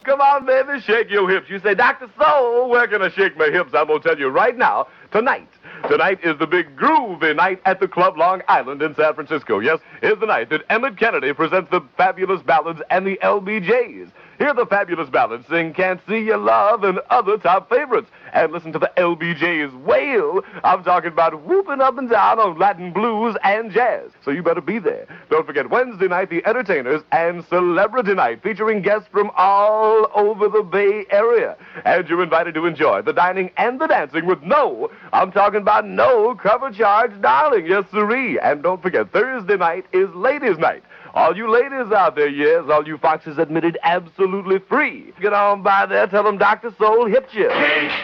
come on, baby, shake your hips. You say, Dr. Soul, where can I shake my hips? I'm going to tell you right now, tonight. Tonight is the big groovy night at the Club Long Island in San Francisco. Yes, is the night that Emmett Kennedy presents the Fabulous Ballads and the LBJs. Hear the Fabulous Ballads sing Can't See Your Love and other top favorites. And listen to the LBJs wail. I'm talking about whooping up and down on Latin blues and jazz. So you better be there. Don't forget Wednesday night, the Entertainers and Celebrity Night, featuring guests from all over the Bay Area. And you're invited to enjoy the dining and the dancing with I'm talking about no cover charge, darling. Yes, sirree. And don't forget, Thursday night is Ladies' Night. All you ladies out there, yes, all you foxes admitted absolutely free. Get on by there, tell them Dr. Soul hipped you.